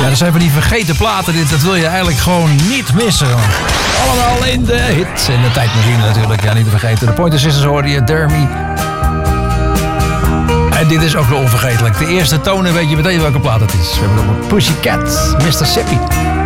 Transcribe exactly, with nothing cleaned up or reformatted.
Ja, dat zijn van die vergeten platen. Dit, dat wil je eigenlijk gewoon niet missen. Allemaal in de hits. In de tijdmachine natuurlijk. Ja, niet te vergeten. De Pointer Sisters hoorde je. Dermy. En dit is ook wel onvergetelijk. De eerste tonen weet je meteen welke plaat het is. We hebben ook een Pussycat. mister Sippy.